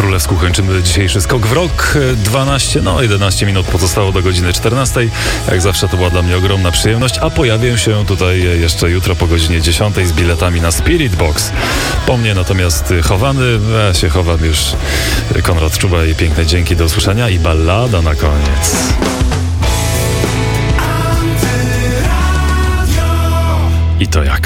Królewsku kończymy dzisiejszy skok w rok. 11 minut pozostało do godziny 14. Jak zawsze to była dla mnie ogromna przyjemność, a pojawię się tutaj jeszcze jutro po godzinie 10 z biletami na Spirit Box. Po mnie natomiast chowany, ja się chowam już, Konrad Czuba i piękne dzięki, do usłyszenia i ballada na koniec. I to jak?